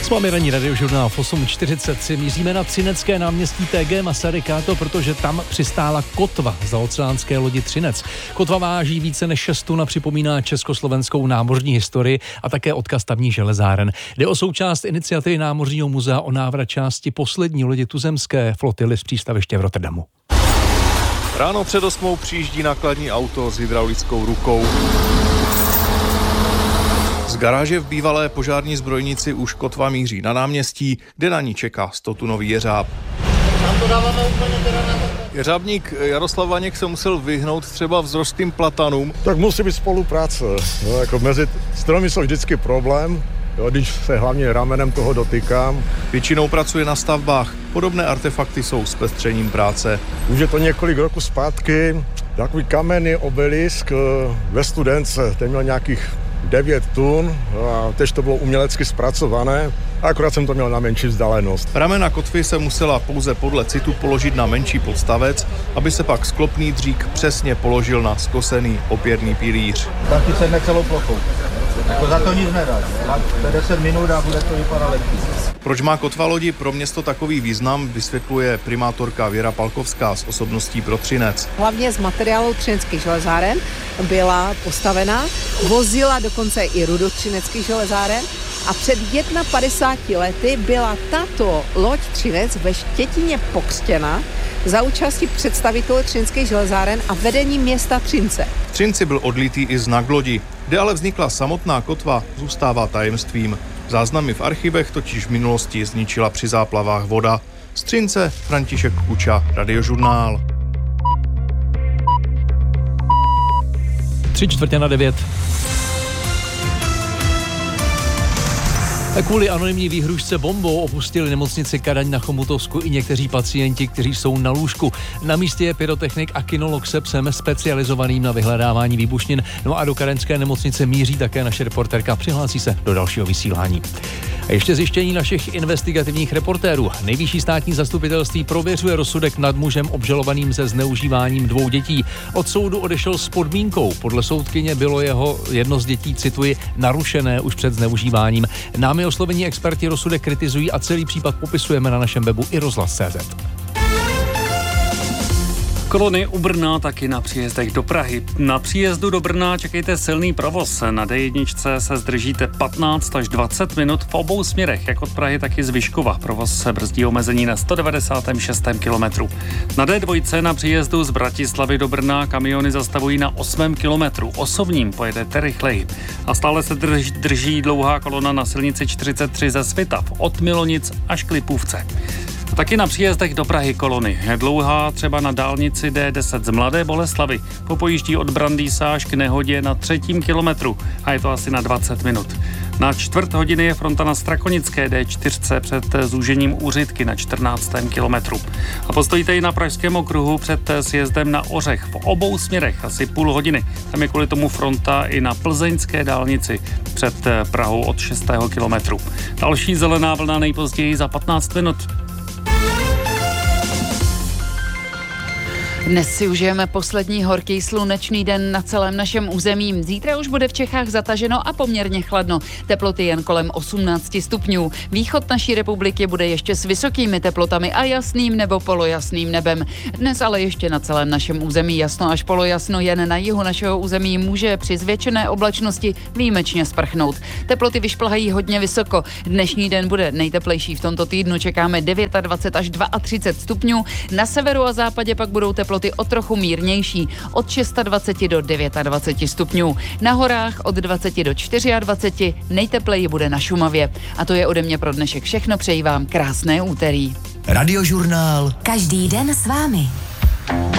S vámi ranní radiožurnál v 8.43 míříme na Třinecké náměstí TG Masaryka, to protože tam přistála kotva za oceánské lodi Třinec. Kotva váží více než 6 tun a připomíná československou námořní historii a také odkaz tamních železáren. Jde o součást iniciativy Námořního muzea o návrat části poslední lodi tuzemské flotily z přístaviště v Rotterdamu. Ráno před 8 přijíždí nákladní auto s hydraulickou rukou. Z garáže v bývalé požární zbrojnici už kotva míří na náměstí, kde na ní čeká 100tunový jeřáb. Jeřábník Jaroslav Vaněk se musel vyhnout třeba vzrostlým platanům. Tak musí být spolupráce. No, jako mezi stromy jsou vždycky problém, když se hlavně ramenem toho dotýkám. Většinou pracuje na stavbách. Podobné artefakty jsou zpestřením práce. Už je to několik roků zpátky. Takový kamenný obelisk ve Studence. Ten měl nějakých 9 tun a tež to bylo umělecky zpracované. Akorát jsem to měl na menší vzdálenost. Ramena kotvy se musela pouze podle citu položit na menší podstavec, aby se pak sklopný dřík přesně položil na skosený opěrný pilíř. Tak ty sedne celou plochou. Jako za to nic nedá. To je 10 minut a bude to vypadat lepší. Proč má kotva lodi pro město takový význam, vysvětluje primátorka Věra Palkovská z Osobností pro Třinec. Hlavně z materiálu třineckých železáren byla postavena, vozila dokonce i rudu třineckých železáren a před 51 lety byla tato loď Třinec ve Štětíně pokřtěna za účasti představitelů třineckých železáren a vedení města Třince. V Třinci byl odlitý i znak lodi. Kde ale vznikla samotná kotva, zůstává tajemstvím. Záznamy v archivech totiž v minulosti zničila při záplavách voda. Z Třince František Kuča, Radiožurnál. 8:45. Kvůli anonymní výhružce bombou opustili nemocnici Kadaň na Chomutovsku i někteří pacienti, kteří jsou na lůžku. Na místě je pyrotechnik a kinolog se psem specializovaným na vyhledávání výbušnin. No a do kadaňské nemocnice míří také naše reportérka. Přihlásí se do dalšího vysílání. A ještě zjištění našich investigativních reportérů. Nejvyšší státní zastupitelství prověřuje rozsudek nad mužem obžalovaným ze zneužíváním 2 dětí. Od soudu odešel s podmínkou. Podle soudkyně bylo jeho jedno z dětí, cituji, narušené už před zneužíváním. Námi oslovení experti rozsudek kritizují a celý případ popisujeme na našem webu iRozhlas.cz. Kolony u Brna taky na příjezdech do Prahy. Na příjezdu do Brna čekejte silný provoz. Na D1 se zdržíte 15 až 20 minut v obou směrech, jak od Prahy, tak i z Vyškova. Provoz se brzdí omezení na 196. kilometru. Na D2 na příjezdu z Bratislavy do Brna kamiony zastavují na 8. kilometru. Osobním pojedete rychleji. A stále se drží dlouhá kolona na silnici 43 ze Svitav od Milonic až k Lipůvce. Taky na příjezdech do Prahy kolony. Dlouhá třeba na dálnici D10 z Mladé Boleslavi. Popojíždí od Brandýsa až k Nehodě na 3. kilometru a je to asi na 20 minut. Na 4 hodiny je fronta na Strakonické D4 před zúžením Úřitky na 14. kilometru. A postojíte i na Pražském okruhu před sjezdem na Ořech v obou směrech asi půl hodiny. Tam je kvůli tomu fronta i na plzeňské dálnici před Prahou od 6. kilometru. Další zelená vlna nejpozději za 15 minut. Dnes si užijeme poslední horký slunečný den na celém našem území. Zítra už bude v Čechách zataženo a poměrně chladno. Teploty jen kolem 18 stupňů. Východ naší republiky bude ještě s vysokými teplotami a jasným nebo polojasným nebem. Dnes ale ještě na celém našem území jasno až polojasno, jen na jihu našeho území může při zvětšené oblačnosti výjimečně sprchnout. Teploty vyšplhají hodně vysoko. Dnešní den bude nejteplejší v tomto týdnu. Čekáme 29 až 32 stupňů. Na severu a západě pak budou teploty o trochu mírnější, od 26 do 29 stupňů. Na horách od 20 do 24, nejtepleji bude na Šumavě. A to je ode mě pro dnešek všechno, přeji vám krásné úterý. Radiožurnál. Každý den s vámi.